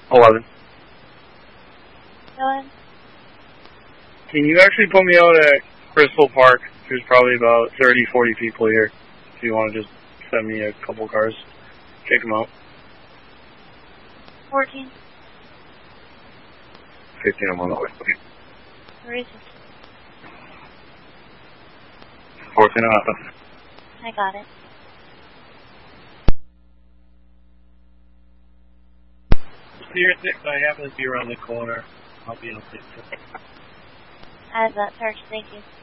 11. Go ahead. Can you actually put me out at Crystal Park? There's probably about 30, 40 people here. If you want to just send me a couple cars, take them out. 14. 15, I'm on the way. Okay. Where is it? 14 and nothing. I got it. Pier 6, I happen to be around the corner. I'll be on 6. I have that search, thank you.